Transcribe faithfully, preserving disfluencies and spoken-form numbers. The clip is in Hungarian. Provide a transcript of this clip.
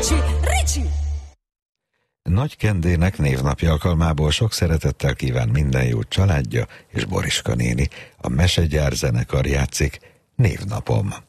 Ricsi, Ricsi! Nagy Kendének névnapja alkalmából sok szeretettel kíván minden jót családja és Boriska néni. A Mesegyár zenekar játszik Névnapom.